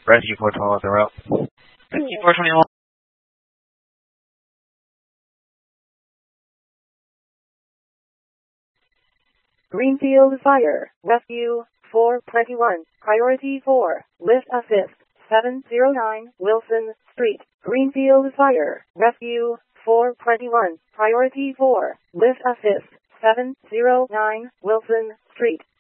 Rescue 412 on the route. Rescue 421. Greenfield Fire, Rescue 421, Priority 4, Lift Assist, 709 Wilson Street. Greenfield Fire, Rescue 421, Priority 4, Lift Assist, 709 Wilson Street.